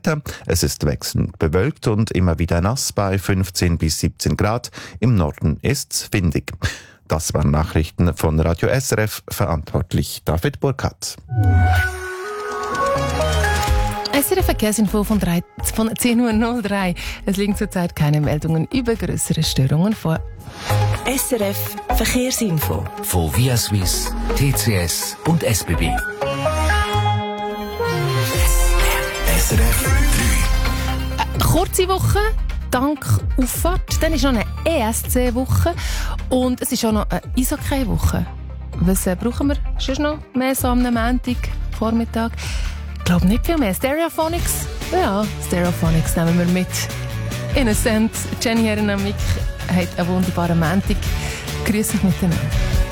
Wetter. Es ist wechselnd bewölkt und immer wieder nass bei 15 bis 17 Grad. Im Norden ist's windig. Das waren Nachrichten von Radio SRF, verantwortlich David Burkhardt. SRF Verkehrsinfo von 10.03 Uhr. Es liegen zurzeit keine Meldungen über größere Störungen vor. SRF Verkehrsinfo von Via Suisse, TCS und SBB. SRF 3. Kurze Woche, dank Auffahrt. Dann ist noch eine ESC-Woche und es ist auch noch eine Eishockey-Woche. Was brauchen wir schon noch mehr so am Montag, Vormittag? Ich glaube nicht viel mehr. Stereophonics? Ja, Stereophonics nehmen wir mit. Innocent, Jenny Herrenamik hat einen wunderbaren Montag. Grüß euch miteinander.